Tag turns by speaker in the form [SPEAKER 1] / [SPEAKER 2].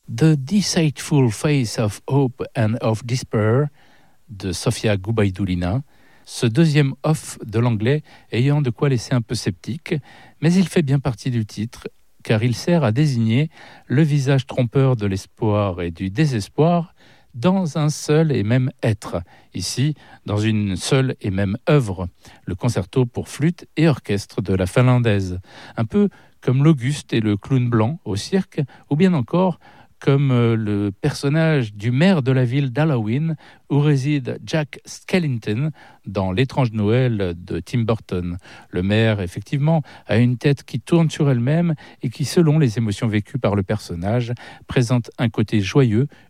[SPEAKER 1] The Deceitful Face of Hope and of Despair de Sofia Gubaidoulina, ce deuxième off de l'anglais ayant de quoi laisser un peu sceptique, mais il fait bien partie du titre car il sert à désigner le visage trompeur de l'espoir et du désespoir dans un seul et même être, ici dans une seule et même œuvre, le concerto pour flûte et orchestre de la finlandaise, un peu comme l'Auguste et le clown blanc au cirque, ou bien encore comme le personnage du maire de la ville d'Halloween où réside Jack Skellington dans L'étrange Noël de Tim Burton. Le maire, effectivement, a une tête qui tourne sur elle-même et qui, selon les émotions vécues par le personnage, présente un côté joyeux